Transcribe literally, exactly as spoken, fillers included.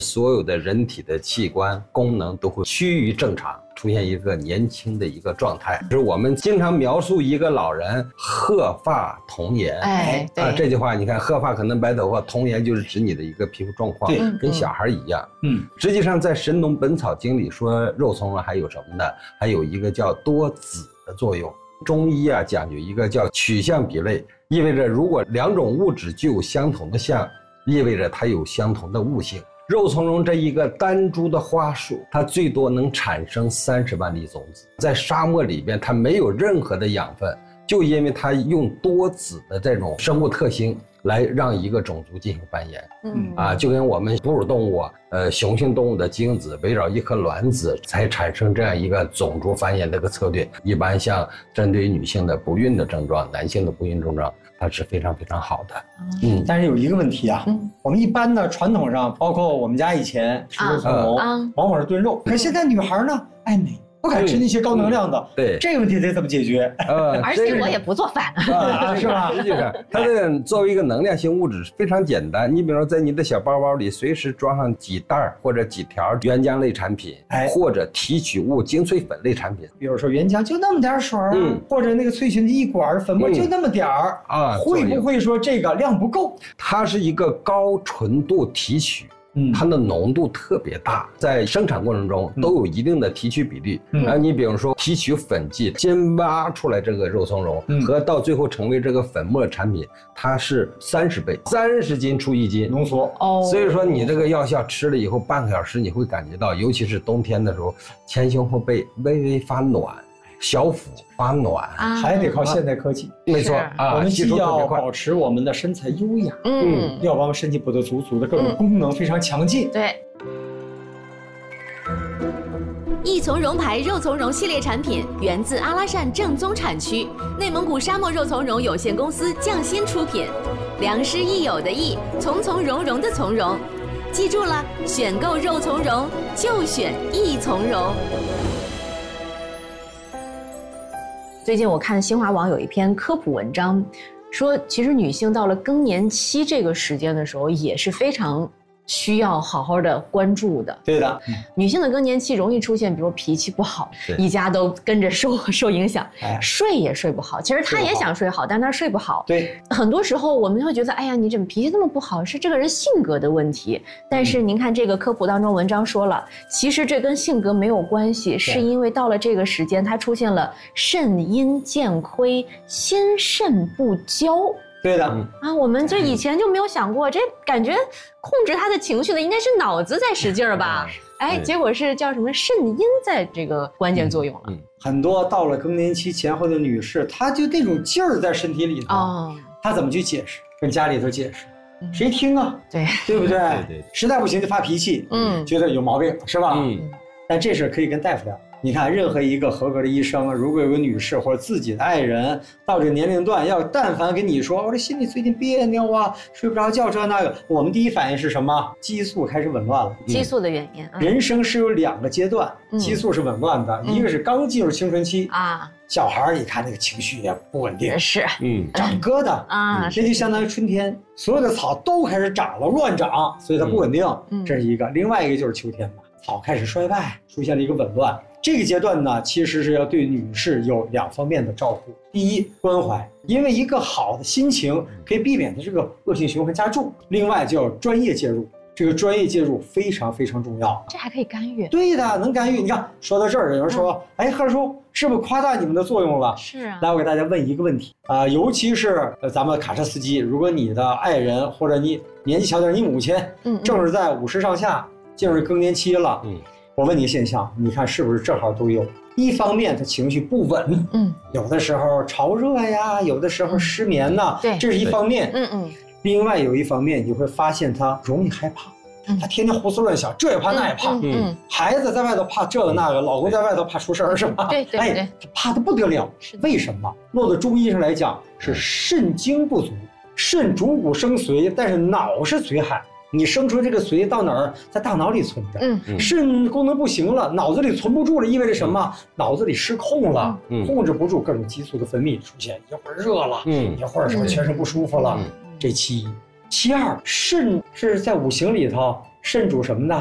所有的人体的器官功能都会趋于正常，出现一个年轻的一个状态。就是我们经常描述一个老人鹤发童颜， 哎，对、 啊，这句话你看，鹤发可能白头发，童颜就是指你的一个皮肤状况， 对， 跟小孩一样。 嗯， 实际上在《神农本草经》里说，肉苁蓉还有什么呢？还有一个叫多子的作用。中医啊讲究一个叫取象比类，意味着如果两种物质具有相同的相，意味着它有相同的物性。肉苁蓉这一个单株的花树，它最多能产生三十万粒种子。在沙漠里边，它没有任何的养分，就因为它用多子的这种生物特性来让一个种族进行繁衍。嗯啊，就跟我们哺乳动物，呃，雄性动物的精子围绕一颗卵子才产生这样一个种族繁衍的一个策略。一般像针对女性的不孕的症状，男性的不孕症状，它是非常非常好的。 嗯，但是有一个问题啊，嗯、我们一般的传统上，包括我们家以前吃肉苁蓉，啊、往往是炖肉，可是现在女孩呢爱美。不敢吃那些高能量的，嗯、 对这个问题得怎么解决？ 呃，而且我也不做饭， 啊，是吧？实际上，它这个作为一个能量性物质非常简单。你比如说，在你的小包包里随时装上几袋或者几条原浆类产品，哎，或者提取物精粹粉类产品。 比如说原浆就那么点水儿，嗯，或者那个萃取的一管粉末就那么点儿、嗯、啊，会不会说这个量不够？ 它是一个高纯度提取。嗯，它的浓度特别大，在生产过程中都有一定的提取比例。嗯，然后你比如说提取粉剂，先挖出来这个肉苁蓉，嗯、和到最后成为这个粉末产品，它是三十倍，三十斤出一斤浓缩。哦， 所以说你这个药效吃了以后，半个小时你会感觉到，尤其是冬天的时候，前胸后背微微发暖。小腹发暖、 啊、还得靠现代科技， 没错啊。 我们既要保持我们的身材优雅，嗯，要把我们身体补得足足的，各种功能非常强劲。 嗯、对。 益从蓉牌肉苁蓉系列产品源自阿拉善正宗产区，内蒙古沙漠肉苁蓉有限公司匠心出品，良师益友的益，从从容容的从容。记住了，选购肉苁蓉就选益从蓉。 最近我看新华网有一篇科普文章，说其实女性到了更年期这个时间的时候也是非常需要好好的关注的。 对的， 女性的更年期容易出现，比如脾气不好，一家都跟着受受影响，哎、睡也睡不好。其实她也想睡好，但是她睡不好。 对， 很多时候我们会觉得，哎呀，你怎么脾气那么不好？是这个人性格的问题。但是您看这个科普当中文章说了，其实这跟性格没有关系，是因为到了这个时间，她出现了肾阴渐亏、心肾不交。 对的啊，我们这以前就没有想过，这感觉控制他的情绪的应该是脑子在使劲儿吧？哎，结果是叫什么肾阴在这个关键作用了。 嗯嗯、很多到了更年期前后的女士，她就那种劲儿在身体里头，哦、她怎么去解释？跟家里头解释，嗯、谁听啊？ 对， 对不对？ 对对， 实在不行就发脾气，嗯，觉得有毛病是吧？嗯，但这事可以跟大夫聊。你看，任何一个合格的医生，如果有个女士或者自己的爱人到这个年龄段，要但凡跟你说，我这心里最近别扭啊，睡不着觉这那个，我们第一反应是什么？激素开始紊乱了。 激素的原因。嗯、 人生是有两个阶段，激素是紊乱的，嗯、一个是刚进入青春期啊，小孩你看那个情绪也不稳定， 是， 嗯，长疙瘩啊，这就相当于春天，所有的草都开始长了，乱长，所以它不稳定，嗯、这是一个。另外一个就是秋天嘛，草开始衰败，出现了一个紊乱。这个阶段呢，其实是要对女士有两方面的照顾。第一，关怀，因为一个好的心情可以避免的这个恶性循环加重。另外，就要专业介入，这个专业介入非常非常重要。 这还可以干预？ 对的，能干预。你看，说到这儿，有人说，嗯、哎，贺叔是不是夸大你们的作用了？ 是啊。 来，我给大家问一个问题啊、呃，尤其是咱们卡车司机，如果你的爱人或者你年纪小点，你母亲，嗯，正是在五十上下，进入更年期了，嗯。我问你现象，你看是不是正好都有？一方面他情绪不稳，嗯，有的时候潮热呀，有的时候失眠呐， 对， 这是一方面， 嗯嗯。 另外有一方面，你会发现他容易害怕，嗯、他天天胡思乱想，这也怕那也怕，嗯，嗯孩子在外头怕这个那个，老公在外头怕出事儿是吧？ 对对对， 哎，他怕得不得了。为什么？落到中医上来讲，是肾精不足，肾主骨生髓，但是脑是髓海。你生出这个髓到哪儿，在大脑里存着。嗯，肾功能不行了，脑子里存不住了，意味着什么？嗯、脑子里失控了，嗯、控制不住各种激素的分泌出现，一会儿热了，嗯，一会儿什么全身不舒服了。嗯、这其一，其二，肾是在五行里头肾主什么呢？